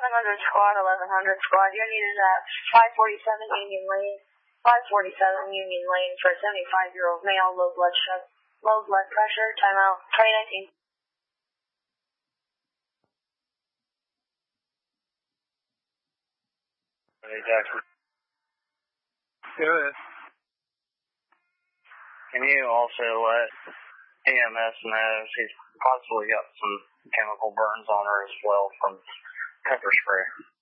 1100 squad, 1100 squad. You're needed at 547 Union Lane. 547 Union Lane for a 75-year-old male, low blood pressure, timeout, 2019. Hey, Jackson. Good. Can you also let EMS know she's possibly got some chemical burns on her as well from pepper spray?